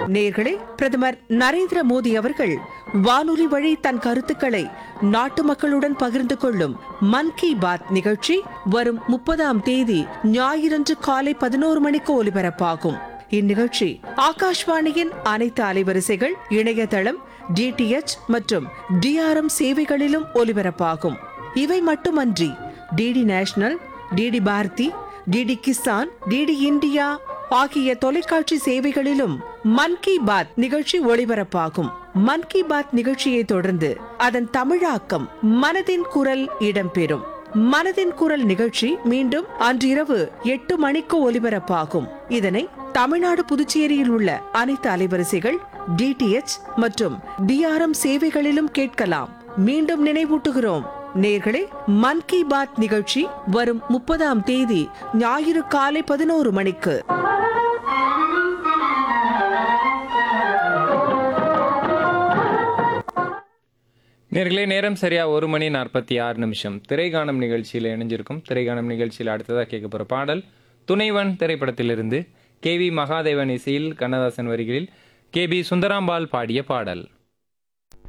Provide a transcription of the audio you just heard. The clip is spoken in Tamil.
நேயர்களே, பிரதமர் நரேந்திர மோடி அவர்கள் வானொலி வழி தன் கருத்துக்களை நாட்டு மக்களுடன் பகிர்ந்து கொள்ளும் மன் கி பாத் நிகழ்ச்சி வரும் 30ஆம் தேதி ஞாயிறன்று காலை 11 மணிக்கு ஒலிபரப்பாகும். இந்நிகழ்ச்சி ஆகாஷ்வாணியின் அனைத்து அலைவரிசைகள், இணையதளம், DTH மற்றும் DRM சேவைகளிலும் ஒலிபரப்பாகும். இவை மட்டுமன்றி DD national, DD Bharathi, DD Kisan, DD India ஆகிய தொலைக்காட்சி சேவைகளிலும் மன் கி பாத் நிகழ்ச்சி ஒளிபரப்பாகும். மன் கி பாத் நிகழ்ச்சியை தொடர்ந்து அதன் தமிழாக்கம் மனதின் குரல் இடம்பெறும். மனதின் குரல் நிகழ்ச்சி மீண்டும் அன்றிரவு 8 மணிக்கு ஒலிபரப்பாகும். இதனை தமிழ்நாடு, புதுச்சேரியில் உள்ள அனைத்து அலைவரிசைகள், DTH மற்றும் DRM சேவைகளிலும் கேட்கலாம். மீண்டும் நினைவூட்டுகிறோம் நேயர்களே, மன் கி பாத் நிகழ்ச்சி வரும் 30ஆம் தேதி ஞாயிறு காலை 11 மணிக்கு. நேர்களே, நேரம் சரியா 1 மணி 46 நிமிஷம். திரைகாணம் நிகழ்ச்சியில் இணைஞ்சிருக்கும். திரைகாணம் நிகழ்ச்சியில் அடுத்ததாக கேட்க போகிற பாடல் துணைவன் திரைப்படத்திலிருந்து KV மகாதேவன் இசையில், கண்ணதாசன் வரிகளில் KB சுந்தராம்பாள் பாடிய பாடல்.